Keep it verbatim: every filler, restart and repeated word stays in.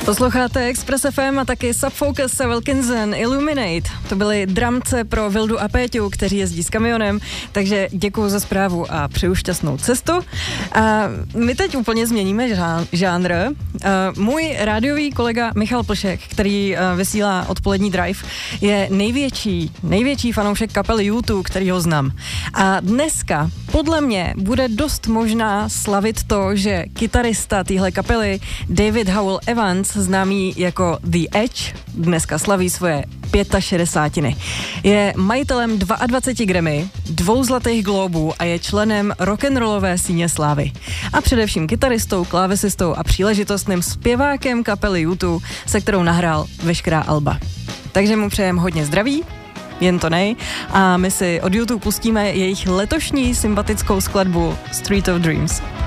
Posloucháte Express F M a taky Subfocus a Wilkinson Illuminate. To byly dramce pro Vildu a Péťu, kteří jezdí s kamionem, takže děkuju za zprávu a přeju šťastnou cestu. A my teď úplně změníme žánr. A můj rádiový kolega Michal Plšek, který vysílá odpolední drive, je největší, největší fanoušek kapely U dva, který ho znám. A dneska podle mě bude dost možná slavit to, že kytarista téhle kapely David Howell Evans, známý jako The Edge, dneska slaví svoje šedesátiny. Je majitelem dvacet dva Grammy, dvou zlatých glóbů a je členem rock'n'rollové síně slávy. A především kytaristou, klávesistou a příležitostným zpěvákem kapely U dva, se kterou nahrál veškerá alba. Takže mu přejem hodně zdraví, jen to nej, a my si od U dva pustíme jejich letošní sympatickou skladbu Street of Dreams.